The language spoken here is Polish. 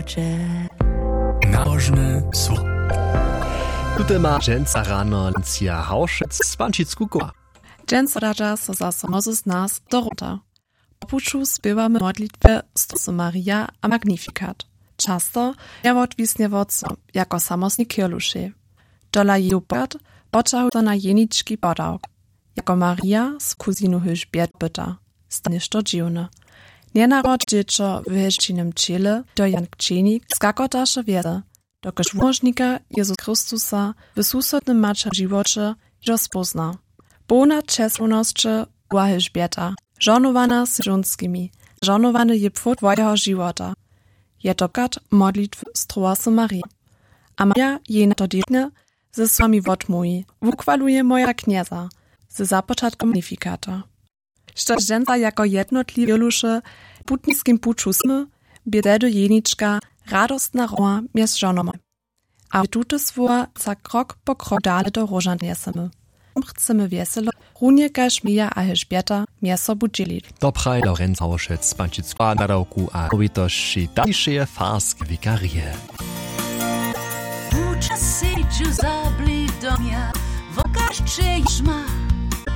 wodzie. Nałożny słów. Tutaj ma dżęca rano Lucia Hauschec z Pancickukowa. Dżęca radza so zase może z nas Dorota. Opuczu śpiewamy modlitwę Stosy Maria a Magnificat. Często ja odwisnie woco, jako samosni kierluszy. Dola jej upad, oczahu to na jeniczki podałk. Jako Maria z kuzinu Elżbiet byta. Staniesz to dziwne. Nie narod dziecko w heżczynym ciele, do Jank Czenik skakotasze wiedzę, dokaż łożnika Jezus Chrystusa w susodnym macza żywocie rozpozna. Bona czesłonoście była Elżbieta, żonowana z żonskimi, żonowany je płód twojego żywota. Je to kat modlitw Stosy Marii. A Maria jej na to dziwne, ze swami wodmui, wukwaluje moja knieza, ze zapoczatkom Magnificata. Szczerze dżęca jako jednotliwe lusze putniskim puczusmy, biededo jeniczka radostna roła między żonomą. A tute słowa za krok po krok dalej do różan jesemy. Chcemy wieselo, runie każ Mija a Elżbieta między sobą dzielić. Dobraj Lorenz Hauschec z Pancickukowa na dałku a kobitości dalsze farske wikarie. Uczas się zabli do mnie, wokaż czyjś ma.